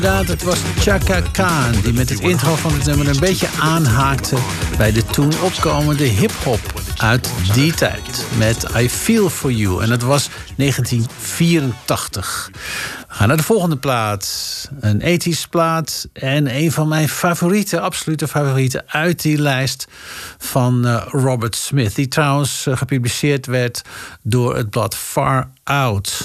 Inderdaad, het was Chaka Khan die met het intro van het nummer een beetje aanhaakte bij de toen opkomende hip-hop uit die tijd. Met I Feel For You. En dat was 1984. We gaan naar de volgende plaat. Een 80s plaat. En een van mijn favorieten, absolute favorieten uit die lijst van Robert Smith. Die trouwens gepubliceerd werd door het blad Far Out.